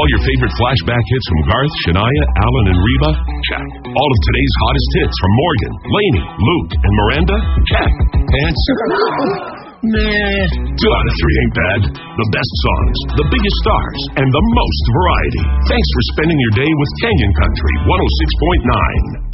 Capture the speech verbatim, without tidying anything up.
All your favorite flashback hits from Garth, Shania, Alan, and Reba? Check. All of today's hottest hits from Morgan, Lainey, Luke, and Miranda? Check. Answer? Nah. Two out of three ain't bad. The best songs, the biggest stars, and the most variety. Thanks for spending your day with Canyon Country one oh six point nine.